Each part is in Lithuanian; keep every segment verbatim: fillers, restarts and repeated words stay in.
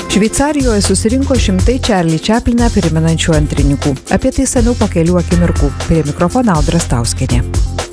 Šveicarijoje susirinko šimtai Charlie Chapliną primenančių antrininkų. Apie tai seniau po kelių akimirkų. Prie mikrofono Audra Stauskienė.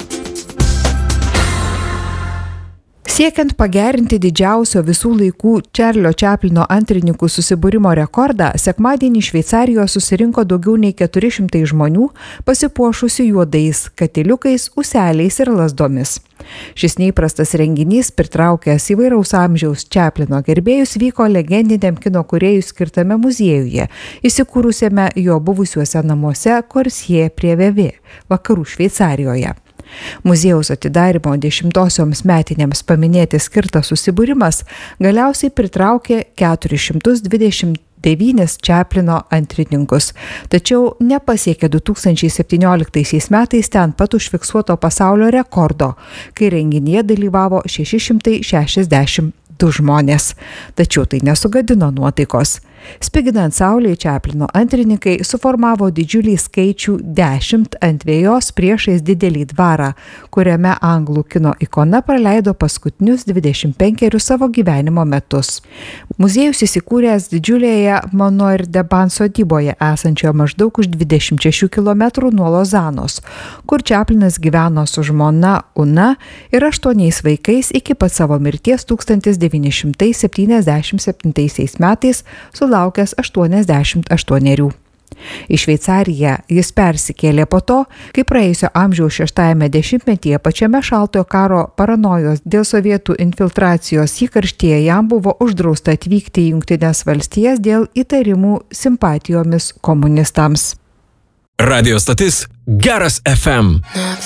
Siekiant pagerinti didžiausio visų laikų Čarlio Čaplino antrininkų susibūrimo rekordą, sekmadienį Šveicarijoje susirinko daugiau nei keturi šimtai žmonių, pasipuošusių juodais katiliukais, ūseliais ir lazdomis. Šis neįprastas renginys, pritraukęs įvairaus amžiaus Čaplino gerbėjus, vyko legendiniam kino kūrėjui skirtame muziejuje, įsikūrusiame jo buvusiuose namuose Korsie prie Vevė, vakarų Šveicarijoje. Muziejaus atidarymo dešimtosioms metinėms paminėti skirtas susibūrimas galiausiai pritraukė keturis šimtus dvidešimt devynis Čaplino antrininkus, tačiau nepasiekė du tūkstančiai septynioliktaisiais metais ten pat užfiksuoto pasaulio rekordo, kai renginyje dalyvavo šeši šimtai šešiasdešimt du žmonės. Tačiau tai nesugadino nuotaikos. Spiginant saulei, Čaplino antrininkai suformavo didžiulį skaičių dešimt ant vėjos priešais didelį dvarą, kuriame anglų kino ikona praleido paskutinius dvidešimt penkerius savo gyvenimo metus. Muziejus įsikūręs didžiulėje Monoir-de-Ban sodyboje, esančioje maždaug už dvidešimt šešių kilometrų nuo Lozanos, kur Čaplinas gyveno su žmona Una ir aštuoniais vaikais iki pat savo mirties tūkstantis devyni šimtai septyniasdešimt septintaisiais metais sulaukęs aštuoniasdešimt aštuonerių. Į Šveicariją jis persikėlė po to, kai praėjusio amžiaus šeštajame dešimtmetyje pačiame šaltojo karo paranojos dėl sovietų infiltracijos įkarštyje jam buvo uždrausta atvykti į Jungtines valstijas dėl įtarimų simpatijomis komunistams. Radio stotis Geras F M.